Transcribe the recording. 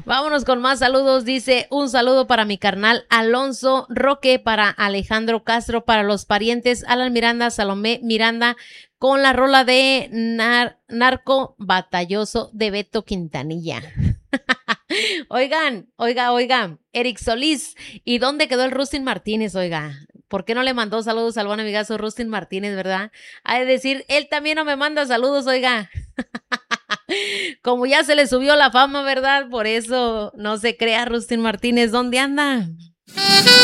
Vámonos con más saludos. Dice, un saludo para mi carnal Alonso Roque, para Alejandro Castro, para los parientes Alan Miranda, Salomé Miranda, con la rola de Narco Batalloso de Beto Quintanilla. Oigan, Eric Solís, ¿y dónde quedó el Rustin Martínez, oiga? ¿Por qué no le mandó saludos al buen amigazo Rustin Martínez, verdad? Ha de decir, él también no me manda saludos, oiga. Como ya se le subió la fama, ¿verdad? Por eso no se crea Rustin Martínez. ¿Dónde anda?